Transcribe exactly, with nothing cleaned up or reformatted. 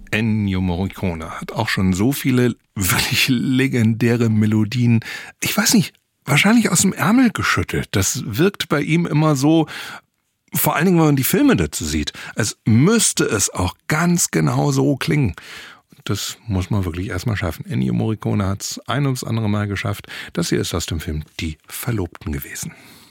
Ennio Morricone hat auch schon so viele wirklich legendäre Melodien, ich weiß nicht, wahrscheinlich aus dem Ärmel geschüttelt. Das wirkt bei ihm immer so, vor allen Dingen, wenn man die Filme dazu sieht, als müsste es auch ganz genau so klingen. Das muss man wirklich erstmal schaffen. Ennio Morricone hat es ein ums andere Mal geschafft. Das hier ist aus dem Film Die Verlobten gewesen.